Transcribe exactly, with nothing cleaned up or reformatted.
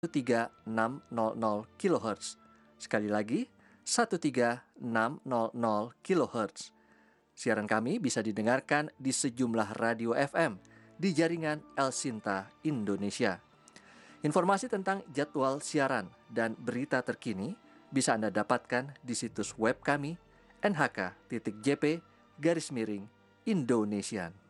tiga enam nol nol kilohertz. Sekali lagi, satu tiga enam nol nol kilohertz. Siaran kami bisa didengarkan di sejumlah radio F M di jaringan Elsinta Indonesia. Informasi tentang jadwal siaran dan berita terkini bisa Anda dapatkan di situs web kami n h k titik j p garis miring Indonesian.